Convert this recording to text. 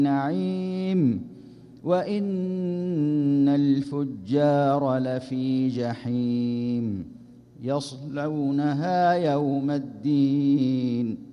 نعيم وإن الفجار لفي جحيم يصلونها يوم الدين